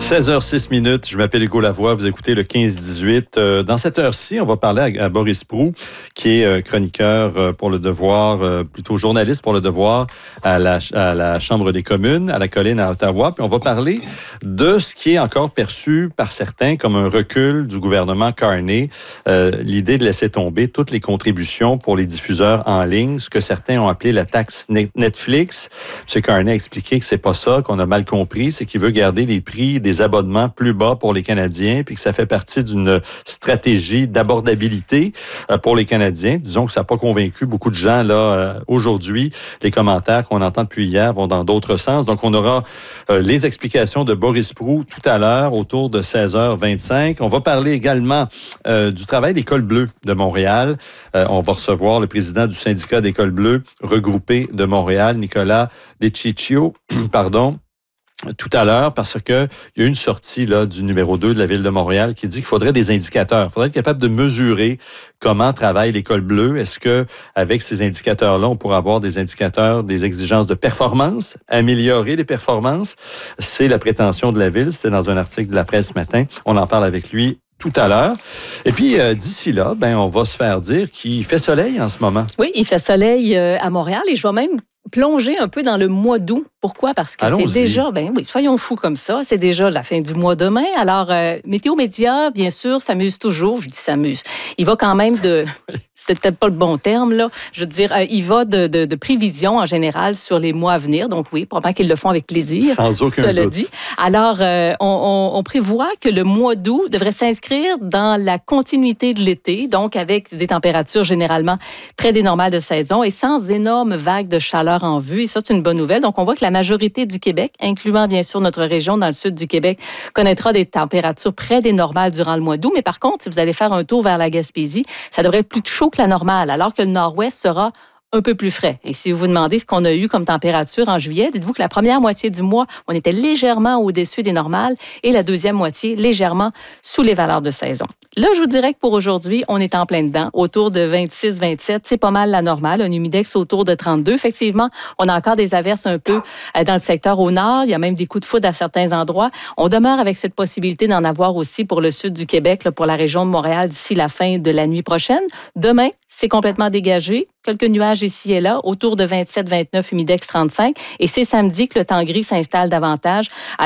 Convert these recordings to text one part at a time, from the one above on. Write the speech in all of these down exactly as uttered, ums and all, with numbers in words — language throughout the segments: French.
seize heures six minutes, je m'appelle Hugo Lavoie, vous écoutez le quinze dix-huit. Euh, dans cette heure-ci, on va parler à, à Boris Proulx, qui est euh, chroniqueur euh, pour Le Devoir, euh, plutôt journaliste pour Le Devoir à la, à la Chambre des communes, à la Colline à Ottawa. Puis on va parler de ce qui est encore perçu par certains comme un recul du gouvernement Carney, euh, l'idée de laisser tomber toutes les contributions pour les diffuseurs en ligne, ce que certains ont appelé la taxe Netflix. M. Carney a expliqué que c'est pas ça, qu'on a mal compris, c'est qu'il veut garder les prix des des abonnements plus bas pour les Canadiens, puis que ça fait partie d'une stratégie d'abordabilité pour les Canadiens. Disons que ça n'a pas convaincu beaucoup de gens là aujourd'hui. Les commentaires qu'on entend depuis hier vont dans d'autres sens. Donc, on aura les explications de Boris Proulx tout à l'heure, autour de seize heures vingt-cinq. On va parler également euh, du travail d'École bleue de Montréal. Euh, on va recevoir le président du syndicat d'École bleue regroupée de Montréal, Nicolas Deciccio, pardon, tout à l'heure, parce que il y a une sortie là du numéro deux de la Ville de Montréal qui dit qu'il faudrait des indicateurs. Il faudrait être capable de mesurer comment travaille l'École bleue. Est-ce que avec ces indicateurs-là, on pourrait avoir des indicateurs, des exigences de performance, améliorer les performances? C'est la prétention de la Ville. C'était dans un article de la presse ce matin. On en parle avec lui tout à l'heure. Et puis, euh, d'ici là, ben, on va se faire dire qu'il fait soleil en ce moment. Oui, il fait soleil euh, à Montréal et je vais même plonger un peu dans le mois d'août. Pourquoi? Parce que Allons-y. c'est déjà, ben oui, soyons fous comme ça, c'est déjà la fin du mois demain. Alors, euh, Météo Média, bien sûr, s'amuse toujours. Je dis s'amuse. Il va quand même de... C'était peut-être pas le bon terme, là. Je veux dire, euh, il va de, de, de prévisions en général sur les mois à venir. Donc oui, probablement qu'ils le font avec plaisir. Sans aucun cela doute. dit. Alors, euh, on, on, on prévoit que le mois d'août devrait s'inscrire dans la continuité de l'été, donc avec des températures généralement près des normales de saison et sans énormes vagues de chaleur en vue. Et ça, c'est une bonne nouvelle. Donc, on voit que la majorité du Québec, incluant bien sûr notre région dans le sud du Québec, connaîtra des températures près des normales durant le mois d'août. Mais par contre, si vous allez faire un tour vers la Gaspésie, ça devrait être plus chaud que la normale, alors que le nord-ouest sera un peu plus frais. Et si vous vous demandez ce qu'on a eu comme température en juillet, dites-vous que la première moitié du mois, on était légèrement au-dessus des normales et la deuxième moitié légèrement sous les valeurs de saison. Là, je vous dirais que pour aujourd'hui, on est en plein dedans, autour de vingt-six vingt-sept. C'est pas mal la normale, un humidex autour de trente-deux. Effectivement, on a encore des averses un peu dans le secteur au nord. Il y a même des coups de foudre à certains endroits. On demeure avec cette possibilité d'en avoir aussi pour le sud du Québec, là, pour la région de Montréal d'ici la fin de la nuit prochaine. Demain, c'est complètement dégagé. Quelques nuages ici et là, autour de vingt-sept vingt-neuf, humidex trente-cinq. Et c'est samedi que le temps gris s'installe davantage.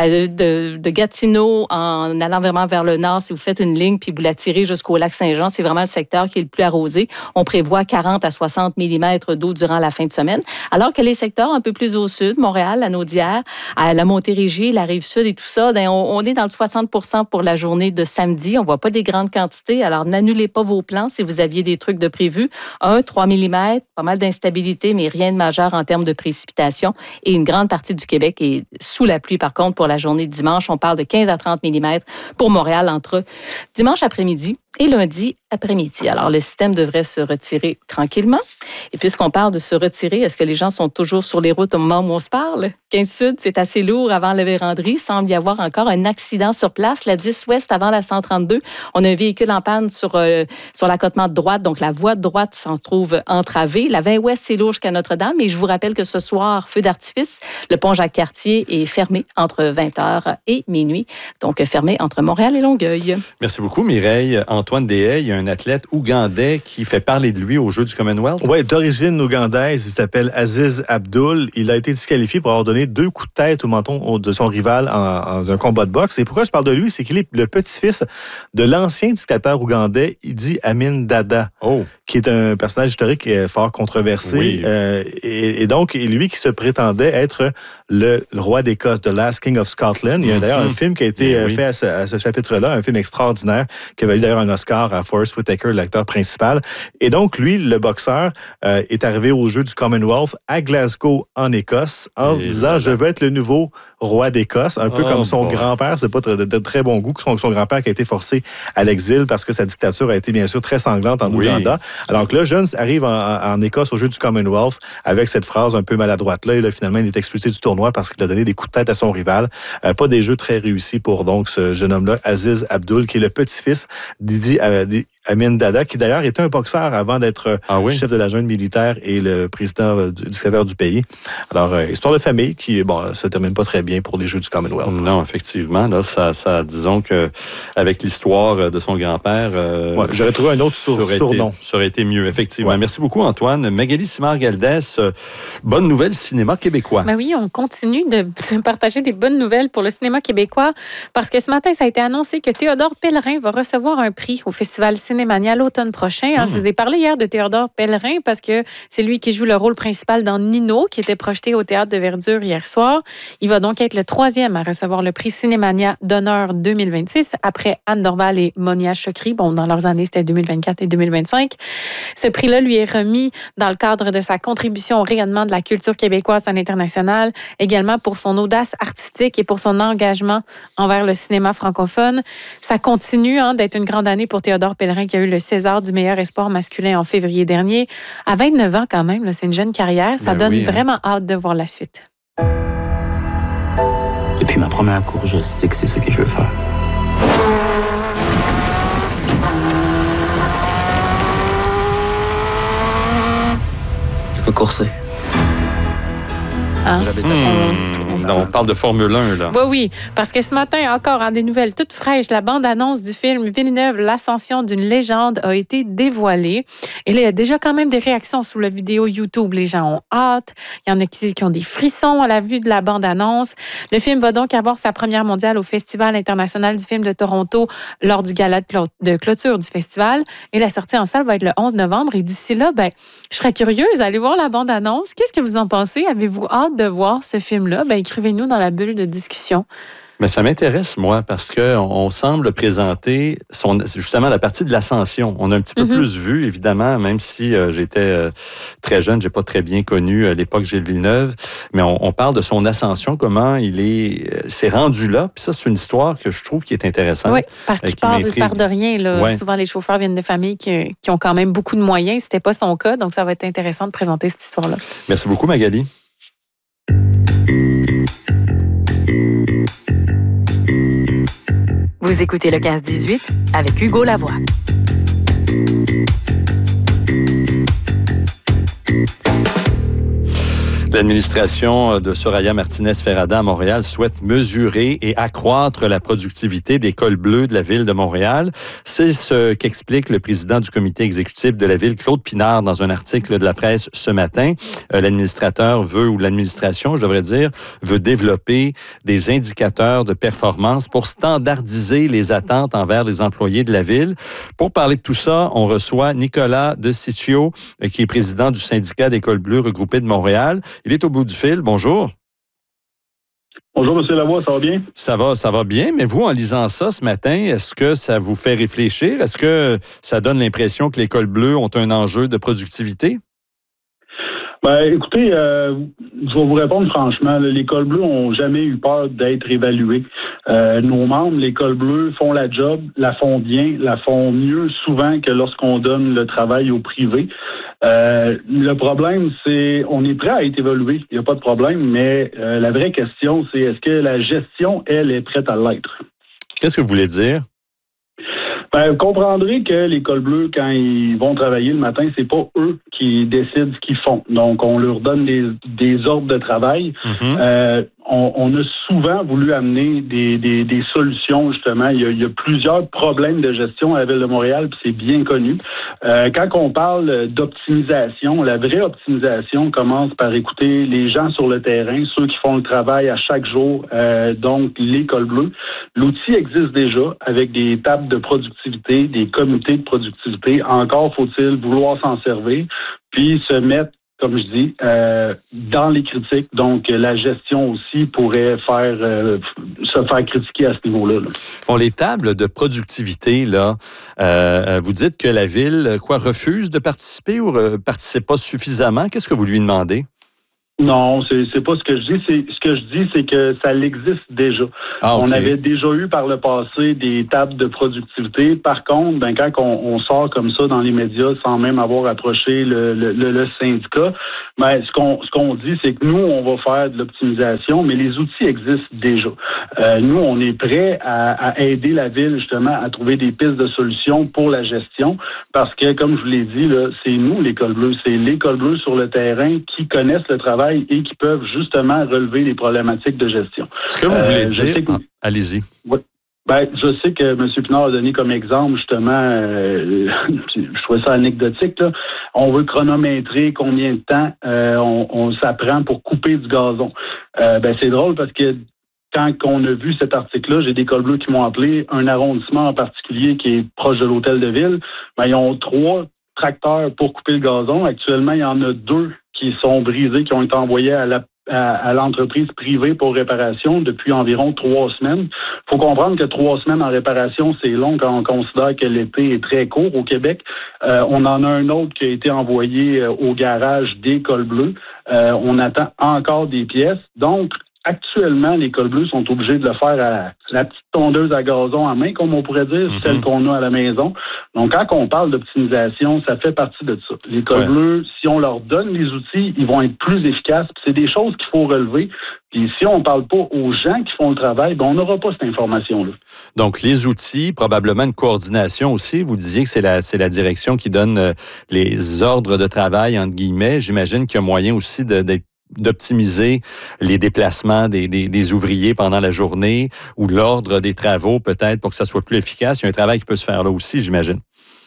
De, de Gatineau, en allant vraiment vers le nord, si vous faites une ligne puis vous la tirez jusqu'au lac Saint-Jean, c'est vraiment le secteur qui est le plus arrosé. On prévoit quarante à soixante millimètres d'eau durant la fin de semaine. Alors que les secteurs un peu plus au sud, Montréal, la Naudière, à la Montérégie, la Rive-Sud et tout ça, bien, on, on est dans le soixante pour cent pour la journée de samedi. On ne voit pas des grandes quantités. Alors, n'annulez pas vos plans si vous aviez des trucs de prévu. un, trois millimètres, pas mal d'instabilité, mais rien de majeur en termes de précipitations. Et une grande partie du Québec est sous la pluie. Par contre, pour la journée de dimanche, on parle de quinze à trente millimètres pour Montréal entre dimanche après-midi et lundi après-midi. Alors, le système devrait se retirer tranquillement. Et puisqu'on parle de se retirer, est-ce que les gens sont toujours sur les routes au moment où on se parle? quinze Sud, c'est assez lourd avant la Vérandrie. Il semble y avoir encore un accident sur place. La dix Ouest avant la cent trente-deux. On a un véhicule en panne sur, euh, sur l'accotement de droite. Donc, la voie de droite s'en trouve entravée. La vingt Ouest, c'est lourd jusqu'à Notre-Dame. Et je vous rappelle que ce soir, feu d'artifice, le pont Jacques-Cartier est fermé entre vingt heures et minuit. Donc, fermé entre Montréal et Longueuil. Merci beaucoup, Mireille. Antoine Deshaies, il y a un athlète ougandais qui fait parler de lui aux Jeux du Commonwealth. Oui, d'origine ougandaise, il s'appelle Aziz Abdul. Il a été disqualifié pour avoir donné deux coups de tête au menton de son rival en, en un combat de boxe. Et pourquoi je parle de lui, c'est qu'il est le petit-fils de l'ancien dictateur ougandais Idi Amin Dada, oh. qui est un personnage historique fort controversé. Oui. Euh, et, et donc, lui qui se prétendait être le, le roi d'Écosse, The Last King of Scotland. Il y a d'ailleurs mm-hmm. un film qui a été oui. fait à ce, à ce chapitre-là, un film extraordinaire qui a valu d'ailleurs un Oscar à Forest Whitaker, l'acteur principal. Et donc, lui, le boxeur, euh, est arrivé aux Jeux du Commonwealth à Glasgow, en Écosse, en et disant « Je veux être le nouveau roi d'Écosse », un peu oh, comme son bon. grand-père. C'est pas de, de, de très bon goût, son, son grand-père qui a été forcé à l'exil parce que sa dictature a été bien sûr très sanglante en oui. Ouganda. Alors que là, Jones arrive en, en Écosse aux Jeux du Commonwealth avec cette phrase un peu maladroite-là. Et là, finalement, il est expulsé du tournoi parce qu'il a donné des coups de tête à son rival. Euh, pas des jeux très réussis pour donc ce jeune homme-là, Aziz Abdul, qui est le petit-fils d'Idi euh, Amin Dada, qui d'ailleurs était un boxeur avant d'être ah oui? chef de la junte militaire et le président du dictateur du pays. Alors, euh, histoire de famille qui, bon, se termine pas très bien. bien pour les Jeux du Commonwealth. Non, effectivement, là, ça, ça disons que avec l'histoire de son grand-père, euh, ouais, j'aurais trouvé un autre sur, ça aurait surnom. Été, ça aurait été mieux, effectivement. Ouais. Merci beaucoup, Antoine. Magali Simard-Galdès, euh, bonne nouvelle cinéma québécois. Ben oui, on continue de, de partager des bonnes nouvelles pour le cinéma québécois parce que ce matin, ça a été annoncé que Théodore Pellerin va recevoir un prix au Festival Cinémania l'automne prochain. Hein, mmh. Je vous ai parlé hier de Théodore Pellerin parce que c'est lui qui joue le rôle principal dans Nino, qui était projeté au Théâtre de Verdure hier soir. Il va donc être le troisième à recevoir le prix Cinémania d'honneur deux mille vingt-six, après Anne Dorval et Monia Chokri. Bon, dans leurs années, c'était deux mille vingt-quatre et deux mille vingt-cinq. Ce prix-là lui est remis dans le cadre de sa contribution au rayonnement de la culture québécoise à l'international, également pour son audace artistique et pour son engagement envers le cinéma francophone. Ça continue hein, d'être une grande année pour Théodore Pellerin, qui a eu le César du meilleur espoir masculin en février dernier. À vingt-neuf ans quand même, là, c'est une jeune carrière. Ça ben donne oui, vraiment hein. hâte de voir la suite. Depuis ma première course, je sais que c'est ce que je veux faire. Je peux courser. Hein? Mmh, on parle de Formule un, là. Oui, oui, parce que ce matin, encore, en des nouvelles toutes fraîches, la bande-annonce du film Villeneuve, l'ascension d'une légende a été dévoilée. Et là, il y a déjà quand même des réactions sous la vidéo YouTube. Les gens ont hâte. Il y en a qui, qui ont des frissons à la vue de la bande-annonce. Le film va donc avoir sa première mondiale au Festival international du film de Toronto lors du gala de clôture du festival. Et la sortie en salle va être le onze novembre. Et d'ici là, ben, je serais curieuse d'aller voir la bande-annonce. Qu'est-ce que vous en pensez? Avez-vous hâte de voir ce film-là? Ben, écrivez-nous dans la bulle de discussion. Mais ça m'intéresse, moi, parce qu'on on semble présenter son, justement la partie de l'ascension. On a un petit peu mm-hmm. plus vu, évidemment, même si euh, j'étais euh, très jeune, j'ai pas très bien connu euh, l'époque Gilles Villeneuve, mais on, on parle de son ascension, comment il est euh, s'est rendu là. Puis ça, c'est une histoire que je trouve qui est intéressante. Oui, parce qu'il part, part de rien. Là. Ouais. Souvent, les chauffeurs viennent de familles qui, qui ont quand même beaucoup de moyens. C'était pas son cas, donc ça va être intéressant de présenter cette histoire-là. Merci beaucoup, Magali. Vous écoutez le quinze dix-huit avec Hugo Lavoie. L'administration de Soraya Martinez-Ferrada à Montréal souhaite mesurer et accroître la productivité des cols bleus de la ville de Montréal. C'est ce qu'explique le président du comité exécutif de la ville, Claude Pinard, dans un article de la presse ce matin. Euh, l'administrateur veut, ou l'administration, je devrais dire, veut développer des indicateurs de performance pour standardiser les attentes envers les employés de la ville. Pour parler de tout ça, on reçoit Nicolas De Ciccio, qui est président du syndicat des cols bleus regroupés de Montréal. Il est au bout du fil. Bonjour. Bonjour, M. Lavoie, ça va bien? Ça va, ça va bien. Mais vous, en lisant ça ce matin, est-ce que ça vous fait réfléchir? Est-ce que ça donne l'impression que les cols bleus ont un enjeu de productivité? Ben, écoutez, euh, je vais vous répondre franchement. Là, les cols bleus n'ont jamais eu peur d'être évalués. Euh, nos membres, les cols bleus, font la job, la font bien, la font mieux souvent que lorsqu'on donne le travail au privé. Euh, le problème, c'est on est prêt à être évalué, il n'y a pas de problème, mais euh, la vraie question, c'est est-ce que la gestion, elle, est prête à l'être? Qu'est-ce que vous voulez dire? Ben, vous comprendrez que les cols bleus, quand ils vont travailler le matin, c'est pas eux qui décident ce qu'ils font. Donc, on leur donne des, des ordres de travail. Mm-hmm. Euh, on, on a souvent voulu amener des, des, des solutions, justement. Il y, a, il y a plusieurs problèmes de gestion à la Ville de Montréal, puis c'est bien connu. Euh, quand on parle d'optimisation, la vraie optimisation commence par écouter les gens sur le terrain, ceux qui font le travail à chaque jour, euh, donc les cols bleus. L'outil existe déjà avec des tables de productivité, des comités de productivité. Encore faut-il vouloir s'en servir, puis se mettre, comme je dis, euh, dans les critiques. Donc, la gestion aussi pourrait faire euh, se faire critiquer à ce niveau-là. Là. Bon, les tables de productivité, là, euh, vous dites que la Ville, quoi, refuse de participer ou ne participe pas suffisamment. Qu'est-ce que vous lui demandez? Non, c'est c'est pas ce que je dis. C'est ce que je dis, c'est que ça existe déjà. Ah, okay. On avait déjà eu par le passé des tables de productivité. Par contre, ben quand on, on sort comme ça dans les médias sans même avoir approché le, le, le, le syndicat, ben ce qu'on ce qu'on dit, c'est que nous on va faire de l'optimisation, mais les outils existent déjà. Euh, nous, on est prêts à, à aider la ville justement à trouver des pistes de solutions pour la gestion, parce que comme je vous l'ai dit là, c'est nous les cols bleus, c'est les cols bleus sur le terrain qui connaissent le travail travail et qui peuvent justement relever les problématiques de gestion. Ce que vous voulez euh, dire... Que... Ah, allez-y. Oui. Ben, je sais que M. Pinard a donné comme exemple, justement, euh, je trouvais ça anecdotique, là. On veut chronométrer combien de temps euh, on, on s'apprend pour couper du gazon. Euh, ben, c'est drôle parce que quand on a vu cet article-là, j'ai des cols bleus qui m'ont appelé, un arrondissement en particulier qui est proche de l'hôtel de ville, ben, ils ont trois tracteurs pour couper le gazon. Actuellement, il y en a deux qui sont brisés, qui ont été envoyés à la À, à l'entreprise privée pour réparation depuis environ trois semaines. Il faut comprendre que trois semaines en réparation, c'est long quand on considère que l'été est très court au Québec. Euh, on en a un autre qui a été envoyé euh, au garage des cols bleus. Euh, on attend encore des pièces. Donc, actuellement, les cols bleus sont obligés de le faire à la petite tondeuse à gazon à main, comme on pourrait dire, mm-hmm. celle qu'on a à la maison. Donc, quand on parle d'optimisation, ça fait partie de ça. Les cols ouais. bleus, si on leur donne les outils, ils vont être plus efficaces. Puis c'est des choses qu'il faut relever. Puis si on ne parle pas aux gens qui font le travail, ben on n'aura pas cette information-là. Donc, les outils, probablement une coordination aussi. Vous disiez que c'est la, c'est la direction qui donne euh, les ordres de travail, entre guillemets. J'imagine qu'il y a moyen aussi de, d'être d'optimiser les déplacements des, des, des ouvriers pendant la journée ou l'ordre des travaux peut-être pour que ça soit plus efficace. Il y a un travail qui peut se faire là aussi, j'imagine.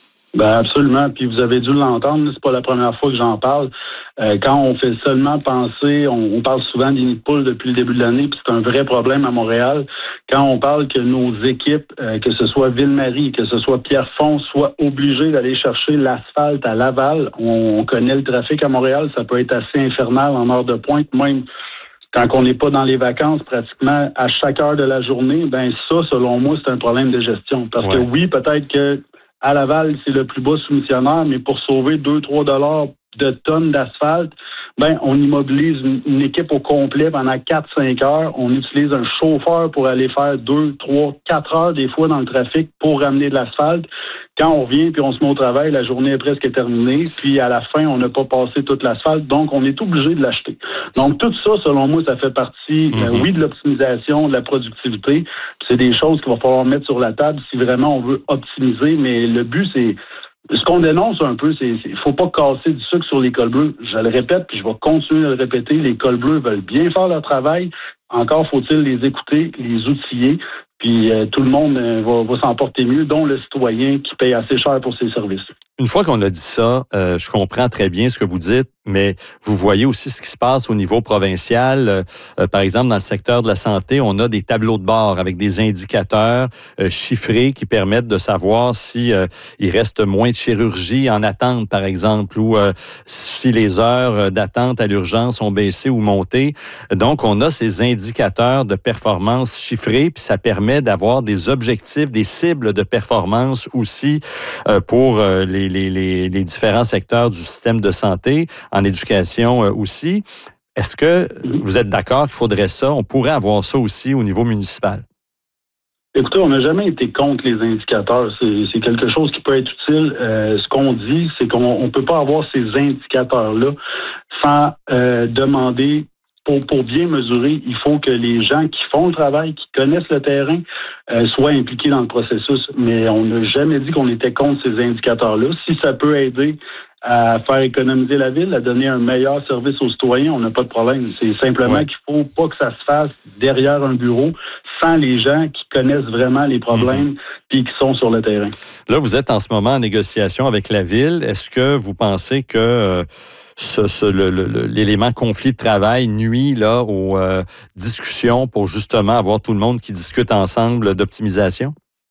Ben absolument. Puis vous avez dû l'entendre, c'est pas la première fois que j'en parle. Euh, quand on fait seulement penser, on, on parle souvent des nids de poules depuis le début de l'année, puis c'est un vrai problème à Montréal. Quand on parle que nos équipes, euh, que ce soit Ville-Marie, que ce soit Pierrefonds, soient obligées d'aller chercher l'asphalte à Laval, on, on connaît le trafic à Montréal, ça peut être assez infernal en heure de pointe, même quand on n'est pas dans les vacances, pratiquement à chaque heure de la journée. Ben ça, selon moi, c'est un problème de gestion. Parce ouais. que oui, peut-être que à Laval, c'est le plus bas soumissionnaire, mais pour sauver deux à trois dollars de tonnes d'asphalte, ben on immobilise une, une équipe au complet pendant quatre à cinq heures. On utilise un chauffeur pour aller faire deux, trois, quatre heures des fois dans le trafic pour ramener de l'asphalte. Quand on revient puis on se met au travail, la journée est presque terminée. Puis à la fin, on n'a pas passé toute l'asphalte, donc on est obligé de l'acheter. Donc tout ça, selon moi, ça fait partie, mm-hmm. euh, oui, de l'optimisation, de la productivité. C'est des choses qu'il va falloir mettre sur la table si vraiment on veut optimiser. Mais le but, c'est ce qu'on dénonce un peu, c'est il faut pas casser du sucre sur les cols bleus. Je le répète, puis je vais continuer à le répéter. Les cols bleus veulent bien faire leur travail. Encore faut-il les écouter, les outiller. Puis euh, tout le monde euh, va, va s'en porter mieux, dont le citoyen qui paye assez cher pour ses services. Une fois qu'on a dit ça, euh, je comprends très bien ce que vous dites, mais vous voyez aussi ce qui se passe au niveau provincial. Euh, par exemple, dans le secteur de la santé, on a des tableaux de bord avec des indicateurs euh, chiffrés qui permettent de savoir si euh, il reste moins de chirurgie en attente, par exemple, ou euh, si les heures d'attente à l'urgence ont baissé ou monté. Donc, on a ces indicateurs de performance chiffrés, puis ça permet d'avoir des objectifs, des cibles de performance aussi euh, pour euh, les Les, les, les différents secteurs du système de santé, en éducation euh, aussi. Est-ce que vous êtes d'accord qu'il faudrait ça? On pourrait avoir ça aussi au niveau municipal. Écoutez, on n'a jamais été contre les indicateurs. C'est, c'est quelque chose qui peut être utile. Euh, ce qu'on dit, c'est qu'on ne peut pas avoir ces indicateurs-là sans euh, demander. Pour, pour bien mesurer, il faut que les gens qui font le travail, qui connaissent le terrain, euh, soient impliqués dans le processus. Mais on n'a jamais dit qu'on était contre ces indicateurs-là. Si ça peut aider à faire économiser la ville, à donner un meilleur service aux citoyens, on n'a pas de problème. C'est simplement ouais. qu'il ne faut pas que ça se fasse derrière un bureau sans les gens qui connaissent vraiment les problèmes et mmh. qui sont sur le terrain. Là, vous êtes en ce moment en négociation avec la ville. Est-ce que vous pensez que euh, ce, ce, le, le, l'élément conflit de travail nuit là, aux euh, discussions pour justement avoir tout le monde qui discute ensemble d'optimisation?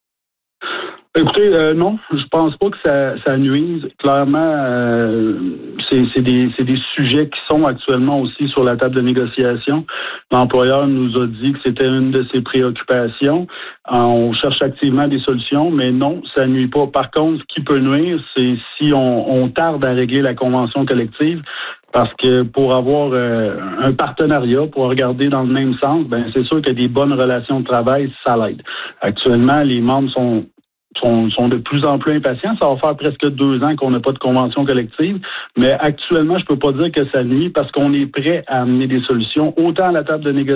Écoutez, euh, non, je pense pas que ça, ça nuise. Clairement, euh, c'est, c'est, des, c'est des sujets qui sont actuellement aussi sur la table de négociation. L'employeur nous a dit que c'était une de ses préoccupations. On cherche activement des solutions, mais non, ça nuit pas. Par contre, ce qui peut nuire, c'est si on, on tarde à régler la convention collective. Parce que pour avoir euh, un partenariat, pour regarder dans le même sens, ben c'est sûr que des bonnes relations de travail, ça l'aide. Actuellement, les membres sont Sont, sont de plus en plus impatients. Ça va faire presque deux ans qu'on n'a pas de convention collective. Mais actuellement, je peux pas dire que ça nuit parce qu'on est prêt à amener des solutions, autant à la table de négociation